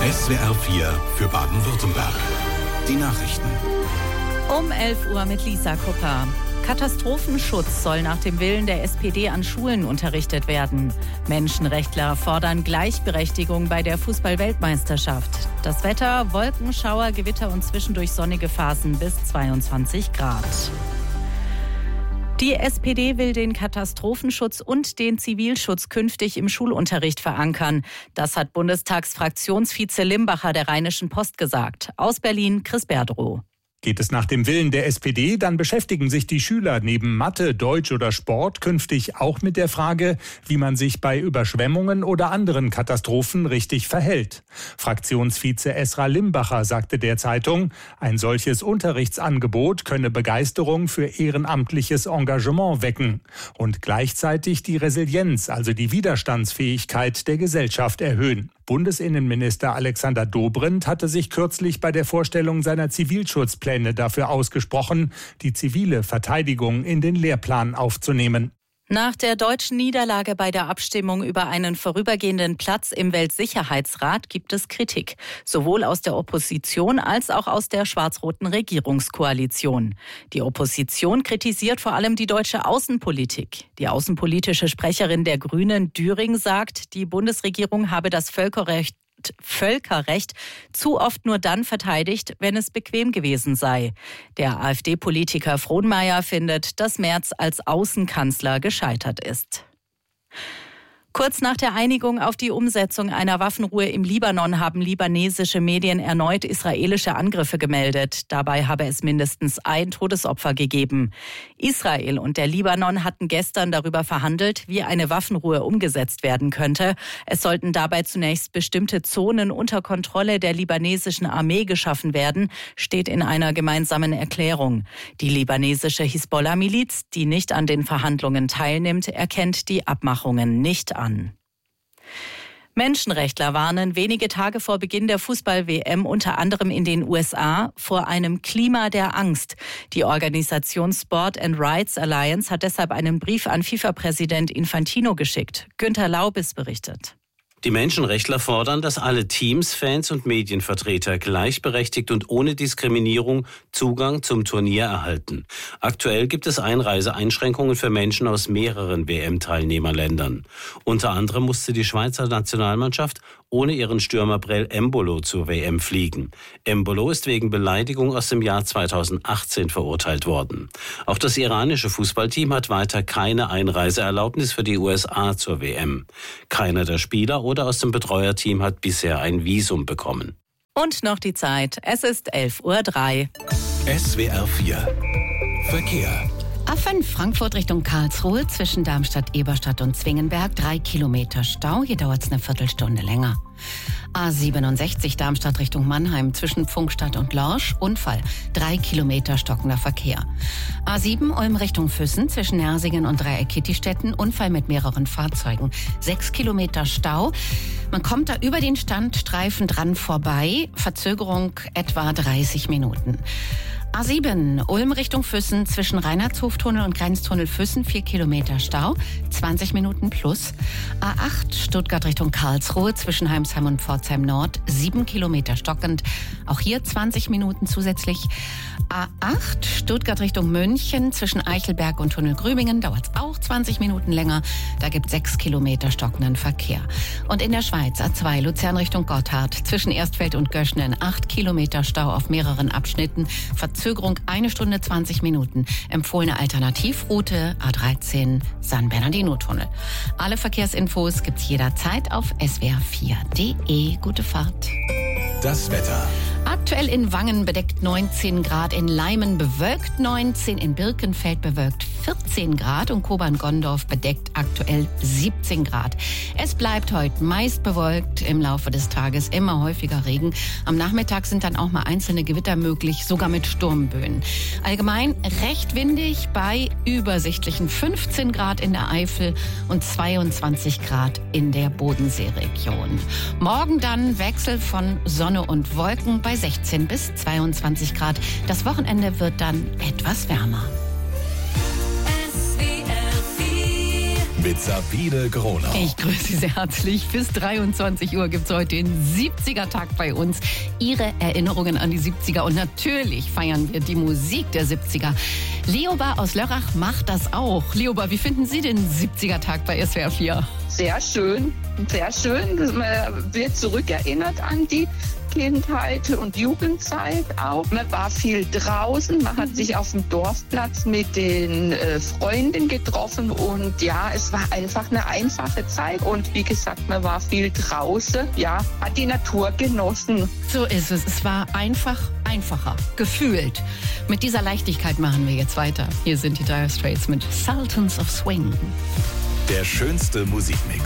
SWR 4 für Baden-Württemberg. Die Nachrichten. Um 11 Uhr mit Lisa Kupper. Katastrophenschutz soll nach dem Willen der SPD an Schulen unterrichtet werden. Menschenrechtler fordern Gleichberechtigung bei der Fußball-Weltmeisterschaft. Das Wetter: Wolken, Schauer, Gewitter und zwischendurch sonnige Phasen bis 22 Grad. Die SPD will den Katastrophenschutz und den Zivilschutz künftig im Schulunterricht verankern. Das hat Bundestagsfraktionsvize Limbacher der Rheinischen Post gesagt. Aus Berlin, Chris Berdrow. Geht es nach dem Willen der SPD, dann beschäftigen sich die Schüler neben Mathe, Deutsch oder Sport künftig auch mit der Frage, wie man sich bei Überschwemmungen oder anderen Katastrophen richtig verhält. Fraktionsvize Esra Limbacher sagte der Zeitung, ein solches Unterrichtsangebot könne Begeisterung für ehrenamtliches Engagement wecken und gleichzeitig die Resilienz, also die Widerstandsfähigkeit der Gesellschaft erhöhen. Bundesinnenminister Alexander Dobrindt hatte sich kürzlich bei der Vorstellung seiner Zivilschutzpläne dafür ausgesprochen, die zivile Verteidigung in den Lehrplan aufzunehmen. Nach der deutschen Niederlage bei der Abstimmung über einen vorübergehenden Platz im Weltsicherheitsrat gibt es Kritik, sowohl aus der Opposition als auch aus der schwarz-roten Regierungskoalition. Die Opposition kritisiert vor allem die deutsche Außenpolitik. Die außenpolitische Sprecherin der Grünen, Düring, sagt, die Bundesregierung habe das Völkerrecht zu oft nur dann verteidigt, wenn es bequem gewesen sei. Der AfD-Politiker Frohnmayer findet, dass Merz als Außenkanzler gescheitert ist. Kurz nach der Einigung auf die Umsetzung einer Waffenruhe im Libanon haben libanesische Medien erneut israelische Angriffe gemeldet. Dabei habe es mindestens ein Todesopfer gegeben. Israel und der Libanon hatten gestern darüber verhandelt, wie eine Waffenruhe umgesetzt werden könnte. Es sollten dabei zunächst bestimmte Zonen unter Kontrolle der libanesischen Armee geschaffen werden, steht in einer gemeinsamen Erklärung. Die libanesische Hisbollah-Miliz, die nicht an den Verhandlungen teilnimmt, erkennt die Abmachungen nicht an. Menschenrechtler warnen wenige Tage vor Beginn der Fußball-WM unter anderem in den USA vor einem Klima der Angst. Die Organisation Sport and Rights Alliance hat deshalb einen Brief an FIFA-Präsident Infantino geschickt. Günther Laubis berichtet. Die Menschenrechtler fordern, dass alle Teams, Fans und Medienvertreter gleichberechtigt und ohne Diskriminierung Zugang zum Turnier erhalten. Aktuell gibt es Einreiseeinschränkungen für Menschen aus mehreren WM-Teilnehmerländern. Unter anderem musste die Schweizer Nationalmannschaft ohne ihren Stürmer Brel Embolo zur WM fliegen. Embolo ist wegen Beleidigung aus dem Jahr 2018 verurteilt worden. Auch das iranische Fußballteam hat weiter keine Einreiseerlaubnis für die USA zur WM. Keiner der Spieler oder aus dem Betreuerteam hat bisher ein Visum bekommen. Und noch die Zeit. Es ist 11:03 Uhr. SWR 4 Verkehr. A5 Frankfurt Richtung Karlsruhe zwischen Darmstadt-Eberstadt und Zwingenberg 3 Kilometer Stau. Hier dauert es eine Viertelstunde länger. A67 Darmstadt Richtung Mannheim zwischen Pfungstadt und Lorsch. Unfall. 3 Kilometer stockender Verkehr. A7 Ulm Richtung Füssen zwischen Nersingen und Dreieck-Kittistetten. Unfall mit mehreren Fahrzeugen. 6 Kilometer Stau. Man kommt da über den Standstreifen dran vorbei. Verzögerung etwa 30 Minuten. A7 Ulm Richtung Füssen zwischen Reinhardshoftunnel und Grenztunnel Füssen 4 Kilometer Stau, 20 Minuten plus. A8 Stuttgart Richtung Karlsruhe zwischen Heimsheim und Pforzheim Nord 7 Kilometer stockend, auch hier 20 Minuten zusätzlich. A8 Stuttgart Richtung München zwischen Eichelberg und Tunnel Grübingen dauert es auch 20 Minuten länger, da gibt es 6 Kilometer stockenden Verkehr. Und in der Schweiz A2 Luzern Richtung Gotthard zwischen Erstfeld und Göschnen 8 Kilometer Stau auf mehreren Abschnitten, Verzögerung 1 Stunde 20 Minuten. Empfohlene Alternativroute A13 San Bernardino-Tunnel. Alle Verkehrsinfos gibt's jederzeit auf swr4.de. Gute Fahrt. Das Wetter. Aktuell in Wangen bedeckt 19 Grad, in Leimen bewölkt 19, in Birkenfeld bewölkt 14 Grad und Kobern-Gondorf bedeckt aktuell 17 Grad. Es bleibt heute meist bewölkt, im Laufe des Tages immer häufiger Regen. Am Nachmittag sind dann auch mal einzelne Gewitter möglich, sogar mit Sturmböen. Allgemein recht windig bei übersichtlichen 15 Grad in der Eifel und 22 Grad in der Bodenseeregion. Morgen dann Wechsel von Sonne und Wolken bei 16 bis 22 Grad. Das Wochenende wird dann etwas wärmer. mit Sabine Gronau. Ich grüße Sie sehr herzlich. Bis 23 Uhr gibt es heute den 70er-Tag bei uns. Ihre Erinnerungen an die 70er. Und natürlich feiern wir die Musik der 70er. Leoba aus Lörrach macht das auch. Leoba, wie finden Sie den 70er-Tag bei SWR 4? Sehr schön, sehr schön. Man wird zurückerinnert an die Kindheit und Jugendzeit auch. Man war viel draußen, man hat sich auf dem Dorfplatz mit den Freunden getroffen und ja, es war einfach eine einfache Zeit und wie gesagt, man war viel draußen, ja, hat die Natur genossen. So ist es. Es war einfacher, gefühlt. Mit dieser Leichtigkeit machen wir jetzt weiter. Hier sind die Dire Straits mit Sultans of Swing. Der schönste Musikmix.